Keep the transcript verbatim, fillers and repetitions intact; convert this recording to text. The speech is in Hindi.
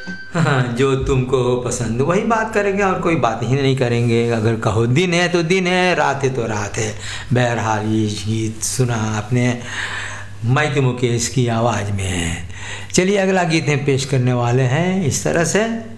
हाँ, जो तुमको हो पसंद वही बात करेंगे और कोई बात ही नहीं करेंगे। अगर कहो दिन है तो दिन है, रात है तो रात है। बहरहाल ये गीत सुना आपने माइक मुकेश की आवाज़ में है। चलिए अगला गीत है पेश करने वाले हैं इस तरह से।